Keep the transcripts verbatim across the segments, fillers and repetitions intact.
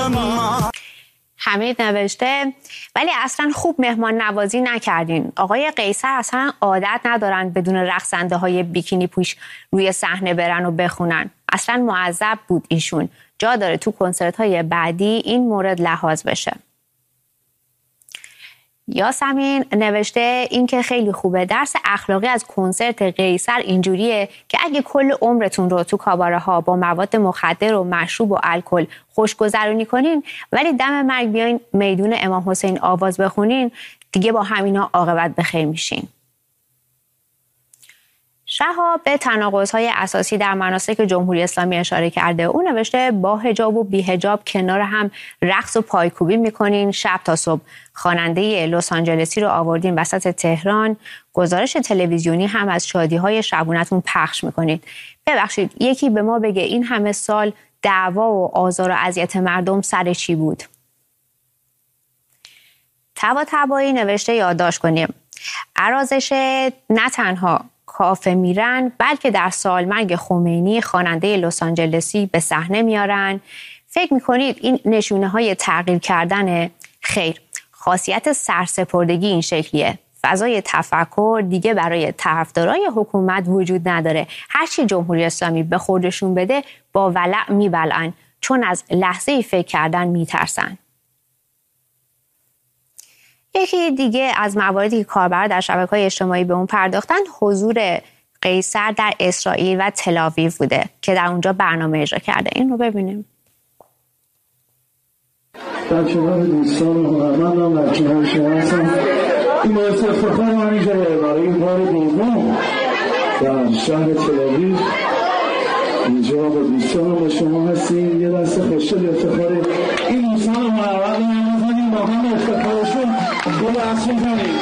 حمید نوشته ولی اصلا خوب مهمان نوازی نکردین. آقای قیصر اصلا عادت ندارن بدون رقصنده های بیکینی پوش روی صحنه برن و بخونن. اصلا معذب بود ایشون. جا داره تو کنسرت های بعدی این مورد لحاظ بشه. یاسمین نوشته این که خیلی خوبه. درس اخلاقی از کنسرت قیصر اینجوریه که اگه کل عمرتون رو تو کاباره ها با مواد مخدر و مشروب و الکل خوشگذرونی کنین ولی دم مرگ بیاین میدون امام حسین آواز بخونین، دیگه با همینا عاقبت بخیر میشین. شهاب به تناقض‌های اساسی در مناسک جمهوری اسلامی اشاره کرده. او نوشته با حجاب و بی حجاب کنار هم رقص و پایکوبی میکنین شب تا صبح. خواننده لس آنجلسی رو آوردین وسط تهران، گزارش تلویزیونی هم از شادی‌های شبونتون پخش میکنید. ببخشید یکی به ما بگه این همه سال دعوا و آزار و اذیت مردم سر چی بود؟ تبا تبایی نوشته یادداشت کنیم. ارازش نه تنها کافه میرن بلکه در سالمرگ خمینی خواننده لس آنجلسی به صحنه میارن. فکر میکنید این نشونه های تغییر کردن؟ خیر، خاصیت سرسپردگی این شکلیه. فضای تفکر دیگه برای طرفدارای حکومت وجود نداره. هرچی جمهوری اسلامی به خودشون بده با ولع میبلعن، چون از لحظه فکر کردن میترسن. یکی دیگه از مواردی که کاربران در شبکه‌های اجتماعی به اون پرداختن حضور قیصر در اسرائیل و تل‌آویو بوده که در اونجا برنامه اجرا کرده. این رو ببینیم. در کنار دوستان هنرمندم در کنار شما هستم. این باعث افتخار من که برای بار دوم در شهر تل‌آویو اینجا با دوستان با شما هستیم. یه دست خوشحال افتخار این دوستان هنرمندم بزنیم با هم افتخارشون دو دست می‌زنیم.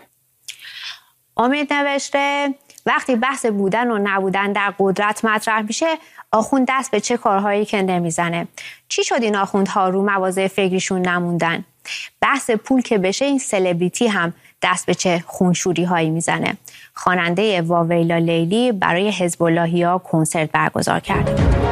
امید نوشته وقتی بحث بودن و نبودن در قدرت مطرح میشه آخوند دست به چه کارهایی که نمیزنه. چی شد این آخوندها رو مواضع فکریشون نموندن؟ بحث پول که بشه این سلبریتی هم دست به چه خونشوری هایی میزنه. خواننده واویلا لیلی برای حزب اللهی‌ها کنسرت برگزار کرد.